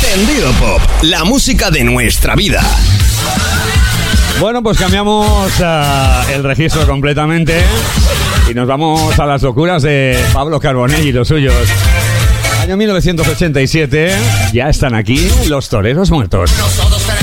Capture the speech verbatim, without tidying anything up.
Encendido Pop, la música de nuestra vida. Bueno, pues cambiamos uh, el registro completamente y nos vamos a las locuras de Pablo Carbonell y los suyos. Año mil novecientos ochenta y siete, ya están aquí los Toreros Muertos.